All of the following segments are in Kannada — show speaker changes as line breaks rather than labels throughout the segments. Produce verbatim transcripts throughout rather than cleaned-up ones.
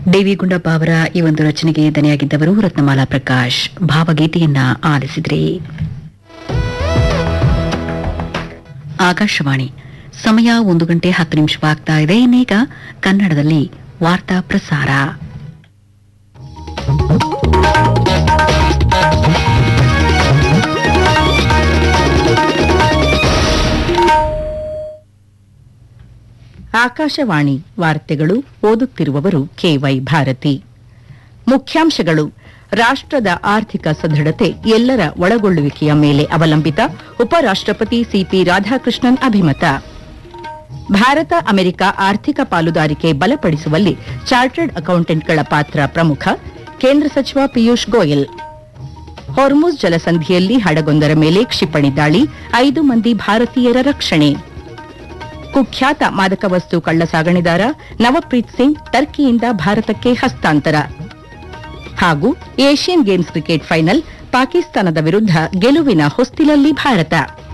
ದೇವಿ ಗುಂಡಪ್ಪ ಅವರ ಈ ಒಂದು ರಚನೆಗೆ ದನಿಯಾಗಿದ್ದವರು ರತ್ನಮಾಲಾ ಪ್ರಕಾಶ್. ಭಾವಗೀತೆಯನ್ನ ಆಲಿಸಿದ್ರಿ. ಆಕಾಶವಾಣಿ ಸಮಯ ಒಂದು ಗಂಟೆ ಹತ್ತು ನಿಮಿಷವಾಗ್ತಾ ಇದೆ. ಇನ್ನೀಗ ಕನ್ನಡದಲ್ಲಿ ವಾರ್ತಾ ಪ್ರಸಾರ.
ಆಕಾಶವಾಣಿ ವಾರ್ತೆಗಳು. ಓದುತ್ತಿರುವವರು ಕೆವೈ ಭಾರತಿ. ಮುಖ್ಯಾಂಶಗಳು: ರಾಷ್ಟ್ರದ ಆರ್ಥಿಕ ಸದೃಢತೆ ಎಲ್ಲರ ಒಳಗೊಳ್ಳುವಿಕೆಯ ಮೇಲೆ ಅವಲಂಬಿತ. ಉಪರಾಷ್ಟ್ರಪತಿ ಸಿಪಿ ರಾಧಾಕೃಷ್ಣನ್ ಅಭಿಮತ. ಭಾರತ ಅಮೆರಿಕ ಆರ್ಥಿಕ ಪಾಲುದಾರಿಕೆ ಬಲಪಡಿಸುವಲ್ಲಿ ಚಾರ್ಟರ್ಡ್ ಅಕೌಂಟೆಂಟ್ಗಳ ಪಾತ್ರ ಪ್ರಮುಖ. ಕೇಂದ್ರ ಸಚಿವ ಪಿಯೂಷ್ ಗೋಯಲ್. ಹೊರ್ಮುಜ್ ಜಲಸಂಧಿಯಲ್ಲಿ ಹಡಗೊಂದರ ಮೇಲೆ ಕ್ಷಿಪಣಿ ದಾಳಿ, ಐದು ಮಂದಿ ಭಾರತೀಯರ ರಕ್ಷಣೆ. ಕುಖ್ಯಾತ ಮಾದಕ ವಸ್ತು ಕಳ್ಳಸಾಗಣೆದಾರ ನವಪ್ರೀತ್ ಸಿಂಗ್ ಟರ್ಕಿಯಿಂದ ಭಾರತಕ್ಕೆ ಹಸ್ತಾಂತರ. ಹಾಗೂ ಏಷ್ಯನ್ ಗೇಮ್ಸ್ ಕ್ರಿಕೆಟ್ ಫೈನಲ್, ಪಾಕಿಸ್ತಾನದ ವಿರುದ್ಧ ಗೆಲುವಿನ ಹೊಸ್ತಿಲಲ್ಲಿ ಭಾರತ.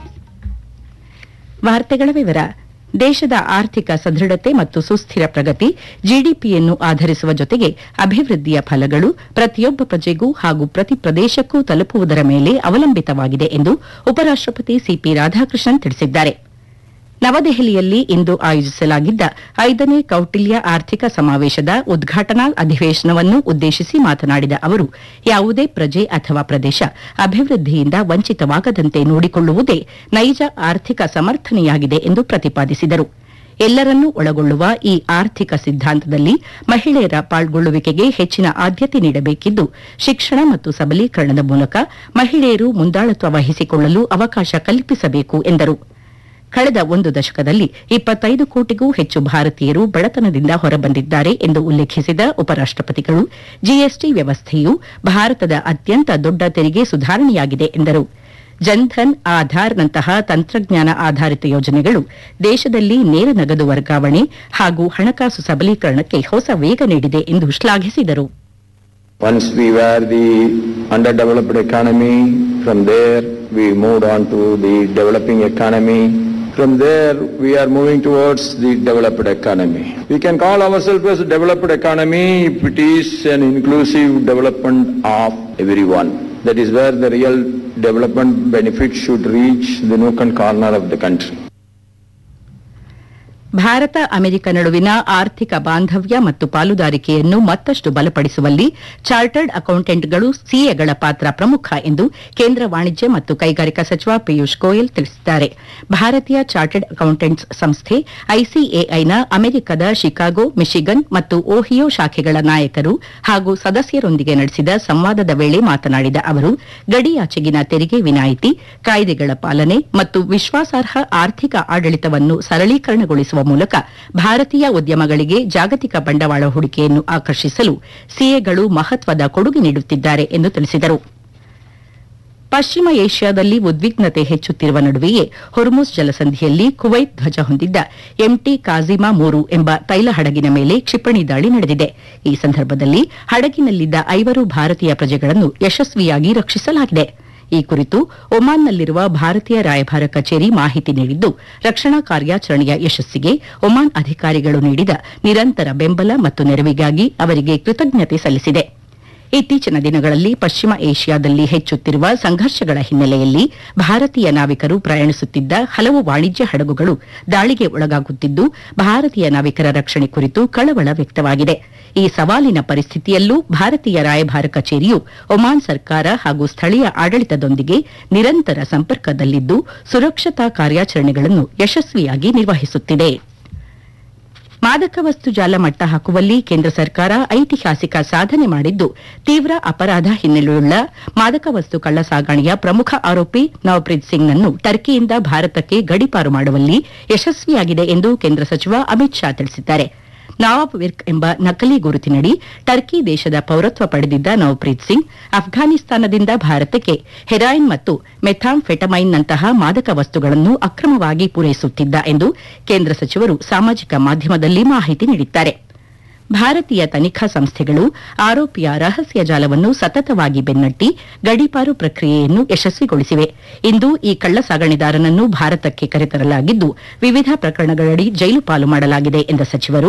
ವಾರ್ತೆಗಳ ವಿವರ. ದೇಶದ ಆರ್ಥಿಕ ಸದೃಢತೆ ಮತ್ತು ಸುಸ್ಥಿರ ಪ್ರಗತಿ ಜಿಡಿಪಿಯನ್ನು ಆಧರಿಸುವ ಜೊತೆಗೆ ಅಭಿವೃದ್ಧಿಯ ಫಲಗಳು ಪ್ರತಿಯೊಬ್ಬ ಪ್ರಜೆಗೂ ಹಾಗೂ ಪ್ರತಿ ಪ್ರದೇಶಕ್ಕೂ ತಲುಪುವುದರ ಮೇಲೆ ಅವಲಂಬಿತವಾಗಿದೆ ಎಂದು ಉಪರಾಷ್ಟ್ರಪತಿ ಸಿಪಿ ರಾಧಾಕೃಷ್ಣನ್ ತಿಳಿಸಿದ್ದಾರೆ. ನವದೆಹಲಿಯಲ್ಲಿ ಇಂದು ಆಯೋಜಿಸಲಾಗಿದ್ದ ಐದನೇ ಕೌಟಿಲ್ಯ ಆರ್ಥಿಕ ಸಮಾವೇಶದ ಉದ್ಘಾಟನಾ ಅಧಿವೇಶನವನ್ನು ಉದ್ದೇಶಿಸಿ ಮಾತನಾಡಿದ ಅವರು, ಯಾವುದೇ ಪ್ರಜೆ ಅಥವಾ ಪ್ರದೇಶ ಅಭಿವೃದ್ಧಿಯಿಂದ ವಂಚಿತವಾಗದಂತೆ ನೋಡಿಕೊಳ್ಳುವುದೇ ನೈಜ ಆರ್ಥಿಕ ಸಮರ್ಥನೆಯಾಗಿದೆ ಎಂದು ಪ್ರತಿಪಾದಿಸಿದರು. ಎಲ್ಲರನ್ನೂ ಒಳಗೊಳ್ಳುವ ಈ ಆರ್ಥಿಕ ಸಿದ್ಧಾಂತದಲ್ಲಿ ಮಹಿಳೆಯರ ಪಾಲ್ಗೊಳ್ಳುವಿಕೆಗೆ ಹೆಚ್ಚಿನ ಆದ್ಯತೆ ನೀಡಬೇಕಿದ್ದು, ಶಿಕ್ಷಣ ಮತ್ತು ಸಬಲೀಕರಣದ ಮೂಲಕ ಮಹಿಳೆಯರು ಮುಂದಾಳತ್ವ ವಹಿಸಿಕೊಳ್ಳಲು ಅವಕಾಶ ಕಲ್ಪಿಸಬೇಕು ಎಂದರು. ಕಳೆದ ಒಂದು ದಶಕದಲ್ಲಿ ಇಪ್ಪತ್ತೈದು ಕೋಟಿಗೂ ಹೆಚ್ಚು ಭಾರತೀಯರು ಬಡತನದಿಂದ ಹೊರಬಂದಿದ್ದಾರೆ ಎಂದು ಉಲ್ಲೇಖಿಸಿದ ಉಪರಾಷ್ಟ್ರಪತಿಗಳು, ಜಿಎಸ್ಟಿ ವ್ಯವಸ್ಥೆಯು ಭಾರತದ ಅತ್ಯಂತ ದೊಡ್ಡ ತೆರಿಗೆ ಸುಧಾರಣೆಯಾಗಿದೆ ಎಂದರು. ಜನ್ಧನ್, ಆಧಾರ್ನಂತಹ ತಂತ್ರಜ್ಞಾನ ಆಧಾರಿತ ಯೋಜನೆಗಳು ದೇಶದಲ್ಲಿ ನೇರ ನಗದು ವರ್ಗಾವಣೆ ಹಾಗೂ ಹಣಕಾಸು ಸಬಲೀಕರಣಕ್ಕೆ ಹೊಸ ವೇಗ ನೀಡಿದೆ ಎಂದು ಶ್ಲಾಘಿಸಿದರು.
Once we were the underdeveloped economy, from there we moved on to the developing economy. From there, we are moving towards the developed economy. We can call ourselves as a developed economy if it is an inclusive development of everyone. That is where the real development benefits should reach the nook and corner of the country.
Bharat America ನಡುವಿನ ಆರ್ಥಿಕ ಬಾಂಧವ್ಯ ಮತ್ತು ಪಾಲುದಾರಿಕೆಯನ್ನು ಮತ್ತಷ್ಟು ಬಲಪಡಿಸುವಲ್ಲಿ ಚಾರ್ಟರ್ಡ್ ಅಕೌಂಟೆಂಟ್ಗಳು, ಸಿಎಗಳ ಪಾತ್ರ ಪ್ರಮುಖ ಎಂದು ಕೇಂದ್ರ ವಾಣಿಜ್ಯ ಮತ್ತು ಕೈಗಾರಿಕಾ ಸಚಿವ ಪಿಯೂಷ್ ಗೋಯಲ್ ತಿಳಿಸಿದ್ದಾರೆ. ಭಾರತೀಯ ಚಾರ್ಟರ್ಡ್ ಅಕೌಂಟೆಂಟ್ಸ್ ಸಂಸ್ಥೆ ಐಸಿಎಐನ ಅಮೆರಿಕದ ಶಿಕಾಗೋ, ಮಿಶಿಗನ್ ಮತ್ತು ಓಹಿಯೋ ಶಾಖೆಗಳ ನಾಯಕರು ಹಾಗೂ ಸದಸ್ಯರೊಂದಿಗೆ ನಡೆಸಿದ ಸಂವಾದದ ವೇಳೆ ಮಾತನಾಡಿದ ಅವರು, ಗಡಿಯಾಚೆಗಿನ ತೆರಿಗೆ ವಿನಾಯಿತಿ, ಕಾಯ್ದೆಗಳ ಪಾಲನೆ ಮತ್ತು ವಿಶ್ವಾಸಾರ್ಹ ಆರ್ಥಿಕ ಆಡಳಿತವನ್ನು ಸರಳೀಕರಣಗೊಳಿಸುವ ಮೂಲಕ ಭಾರತೀಯ ಉದ್ಯಮಗಳಿಗೆ ಜಾಗತಿಕ ಬಂಡವಾಳ ಹೂಡಿಕೆಯನ್ನು ಆಕರ್ಷಿಸಲು ಸಿಎಗಳು ಮಹತ್ವದ ಕೊಡುಗೆ ನೀಡುತ್ತಿದ್ದಾರೆ ಎಂದು ತಿಳಿಸಿದರು. ಪಶ್ಚಿಮ ಏಷ್ಯಾದಲ್ಲಿ ಉದ್ವಿಗ್ನತೆ ಹೆಚ್ಚುತ್ತಿರುವ ನಡುವೆಯೇ ಹೊರ್ಮುಜ್ ಜಲಸಂಧಿಯಲ್ಲಿ ಕುವೈತ್ ಧ್ವಜ ಹೊಂದಿದ್ದ ಎಂಟಿ ಕಾಜಿಮಾ ಮೂರು ಎಂಬ ತೈಲ ಹಡಗಿನ ಮೇಲೆ ಕ್ಷಿಪಣಿ ದಾಳಿ ನಡೆದಿದೆ. ಈ ಸಂದರ್ಭದಲ್ಲಿ ಹಡಗಿನಲ್ಲಿದ್ದ ಐವರು ಭಾರತೀಯ ಪ್ರಜೆಗಳನ್ನು ಯಶಸ್ವಿಯಾಗಿ ರಕ್ಷಿಸಲಾಗಿದೆ. ಈ ಕುರಿತು ಒಮಾನ್ನಲ್ಲಿರುವ ಭಾರತೀಯ ರಾಯಭಾರ ಕಚೇರಿ ಮಾಹಿತಿ ನೀಡಿದ್ದು, ರಕ್ಷಣಾ ಕಾರ್ಯಾಚರಣೆಯ ಯಶಸ್ಸಿಗೆ ಒಮಾನ್ ಅಧಿಕಾರಿಗಳು ನೀಡಿದ ನಿರಂತರ ಬೆಂಬಲ ಮತ್ತು ನೆರವಿಗಾಗಿ ಅವರಿಗೆ ಕೃತಜ್ಞತೆ ಸಲ್ಲಿಸಿದೆ. ಇತ್ತೀಚಿನ ದಿನಗಳಲ್ಲಿ ಪಶ್ಚಿಮ ಏಷ್ಯಾದಲ್ಲಿ ಹೆಚ್ಚುತ್ತಿರುವ ಸಂಘರ್ಷಗಳ ಹಿನ್ನೆಲೆಯಲ್ಲಿ ಭಾರತೀಯ ನಾವಿಕರು ಪ್ರಯಾಣಿಸುತ್ತಿದ್ದ ಹಲವು ವಾಣಿಜ್ಯ ಹಡಗುಗಳು ದಾಳಿಗೆ ಒಳಗಾಗುತ್ತಿದ್ದು, ಭಾರತೀಯ ನಾವಿಕರ ರಕ್ಷಣೆ ಕುರಿತು ಕಳವಳ ವ್ಯಕ್ತವಾಗಿದೆ. ಈ ಸವಾಲಿನ ಪರಿಸ್ಥಿತಿಯಲ್ಲೂ ಭಾರತೀಯ ರಾಯಭಾರ ಕಚೇರಿಯು ಒಮಾನ್ ಸರ್ಕಾರ ಹಾಗೂ ಸ್ಥಳೀಯ ಆಡಳಿತದೊಂದಿಗೆ ನಿರಂತರ ಸಂಪರ್ಕದಲ್ಲಿದ್ದು, ಸುರಕ್ಷತಾ ಕಾರ್ಯಾಚರಣೆಗಳನ್ನು ಯಶಸ್ವಿಯಾಗಿ ನಿರ್ವಹಿಸುತ್ತಿದೆ. ಮಾದಕ ವಸ್ತು ಜಾಲ ಮಟ್ಟ ಹಾಕುವಲ್ಲಿ ಕೇಂದ್ರ ಸರ್ಕಾರ ಐತಿಹಾಸಿಕ ಸಾಧನೆ ಮಾಡಿದ್ದು, ತೀವ್ರ ಅಪರಾಧ ಹಿನ್ನೆಲೆಯುಳ್ಳ ಮಾದಕ ವಸ್ತು ಕಳ್ಳ ಸಾಗಣೆಯ ಪ್ರಮುಖ ಆರೋಪಿ ನವಪ್ರೀತ್ ಸಿಂಗ್ನನ್ನು ಟರ್ಕಿಯಿಂದ ಭಾರತಕ್ಕೆ ಗಡೀಪಾರು ಮಾಡುವಲ್ಲಿ ಯಶಸ್ವಿಯಾಗಿದೆ ಎಂದು ಕೇಂದ್ರ ಸಚಿವ ಅಮಿತ್ ಶಾ ತಿಳಿಸಿದ್ದಾರೆ. ನವಾಬ್ ವಿರ್ಕ್ ಎಂಬ ನಕಲಿ ಗುರುತಿನಡಿ ಟರ್ಕಿ ದೇಶದ ಪೌರತ್ವ ಪಡೆದಿದ್ದ ನವಪ್ರೀತ್ ಸಿಂಗ್ ಅಫ್ಘಾನಿಸ್ತಾನದಿಂದ ಭಾರತಕ್ಕೆ ಹೆರಾಯಿನ್ ಮತ್ತು ಮೆಥಾಂಫೆಟಮೈನ್ನಂತಹ ಮಾದಕ ವಸ್ತುಗಳನ್ನು ಅಕ್ರಮವಾಗಿ ಪೂರೈಸುತ್ತಿದ್ದ ಎಂದು ಕೇಂದ್ರ ಸಚಿವರು ಸಾಮಾಜಿಕ ಮಾಧ್ಯಮದಲ್ಲಿ ಮಾಹಿತಿ ನೀಡಿದ್ದಾರೆ. ಭಾರತೀಯ ತನಿಖಾ ಸಂಸ್ಥೆಗಳು ಆರೋಪಿಯ ರಹಸ್ಯ ಜಾಲವನ್ನು ಸತತವಾಗಿ ಬೆನ್ನಟ್ಟಿ ಗಡೀಪಾರು ಪ್ರಕ್ರಿಯೆಯನ್ನು ಯಶಸ್ವಿಗೊಳಿಸಿವೆ. ಇಂದು ಈ ಕಳ್ಳ ಸಾಗಣೆದಾರನನ್ನು ಭಾರತಕ್ಕೆ ಕರೆತರಲಾಗಿದ್ದು, ವಿವಿಧ ಪ್ರಕರಣಗಳಡಿ ಜೈಲು ಪಾಲು ಮಾಡಲಾಗಿದೆ ಎಂದ ಸಚಿವರು,